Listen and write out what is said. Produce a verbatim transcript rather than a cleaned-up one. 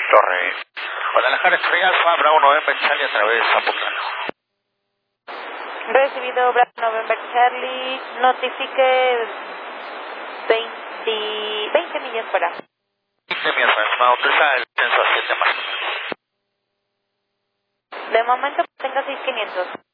Torre. Guadalajara Estrella Alfa, Bravo November Charlie a través de Zapotlán. Recibido Bravo November Charlie, notifique veinte, veinte millas para. veinte millas para estimado, autoriza el descenso a siete más. De momento tenga seis mil quinientos.